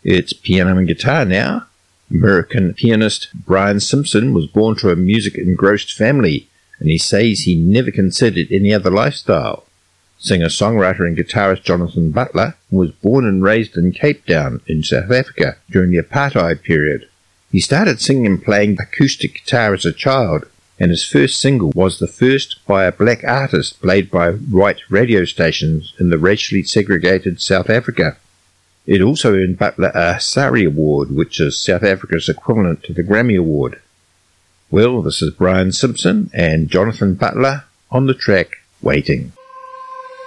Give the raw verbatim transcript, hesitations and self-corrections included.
It's piano and guitar now. American pianist Brian Simpson was born to a music-engrossed family, and he says he never considered any other lifestyle. Singer-songwriter and guitarist Jonathan Butler was born and raised in Cape Town in South Africa during the apartheid period. He started singing and playing acoustic guitar as a child, and his first single was the first by a black artist played by white radio stations in the racially segregated South Africa. It also earned Butler a SARI Award, which is South Africa's equivalent to the Grammy Award. Well, this is Brian Simpson and Jonathan Butler on the track Waiting.